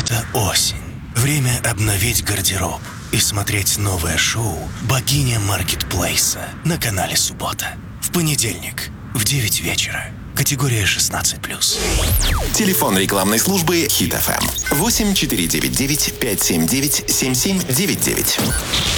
Это осень. Время обновить гардероб и смотреть новое шоу «Богиня маркетплейса» на канале «Суббота». В понедельник в 9 вечера. Категория 16+. Телефон рекламной службы Hit FM 8499 579 7799.